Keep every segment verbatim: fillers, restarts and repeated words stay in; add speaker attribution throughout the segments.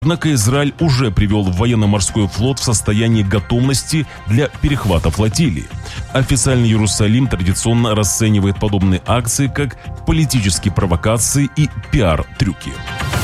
Speaker 1: Однако Израиль уже привел военно-морской флот в состояние готовности для перехвата флотилии. Официальный Иерусалим традиционно расценивает подобные акции как политические провокации и пиар-трюки.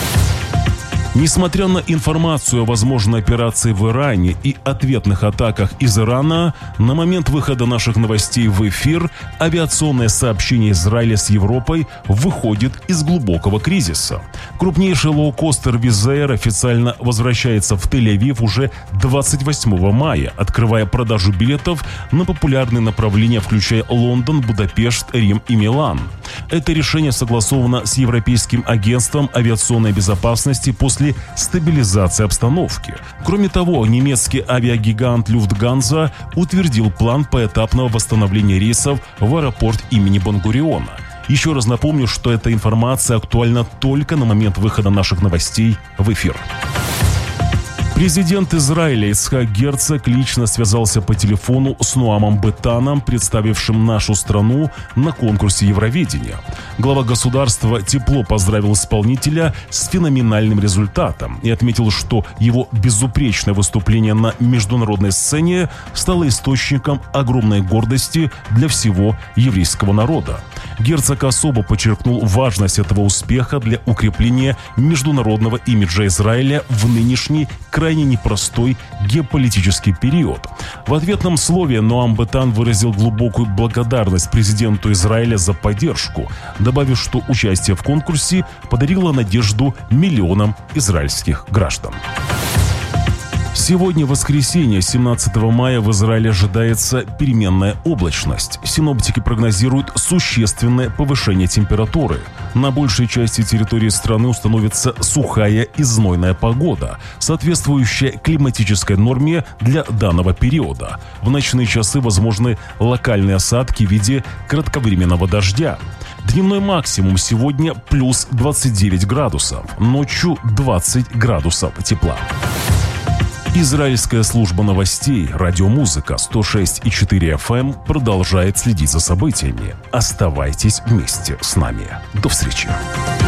Speaker 1: Несмотря на информацию о возможной операции в Иране и ответных атаках из Ирана, на момент выхода наших новостей в эфир авиационное сообщение Израиля с Европой выходит из глубокого кризиса. Крупнейший лоукостер Wizz Air официально возвращается в Тель-Авив уже двадцать восьмого мая, открывая продажу билетов на популярные направления, включая Лондон, Будапешт, Рим и Милан. Это решение согласовано с Европейским агентством авиационной безопасности после стабилизации обстановки. Кроме того, немецкий авиагигант Люфтганза утвердил план поэтапного восстановления рейсов в аэропорт имени Бен-Гуриона. Еще раз напомню, что эта информация актуальна только на момент выхода наших новостей в эфир. Президент Израиля Ицхак Герцог лично связался по телефону с Ноамом Бетаном, представившим нашу страну на конкурсе Евровидения. Глава государства тепло поздравил исполнителя с феноменальным результатом и отметил, что его безупречное выступление на международной сцене стало источником огромной гордости для всего еврейского народа. Герцог особо подчеркнул важность этого успеха для укрепления международного имиджа Израиля в нынешний крайне непростой геополитический период. В ответном слове Ноам Бетан выразил глубокую благодарность президенту Израиля за поддержку, добавив, что участие в конкурсе подарило надежду миллионам израильских граждан. Сегодня, воскресенье, семнадцатого мая, в Израиле ожидается переменная облачность. Синоптики прогнозируют существенное повышение температуры. На большей части территории страны установится сухая и знойная погода, соответствующая климатической норме для данного периода. В ночные часы возможны локальные осадки в виде кратковременного дождя. Дневной максимум сегодня плюс двадцать девять градусов, ночью двадцать градусов тепла. Израильская служба новостей «Радиомузыка» сто шесть и четыре эф эм продолжает следить за событиями. Оставайтесь вместе с нами. До встречи.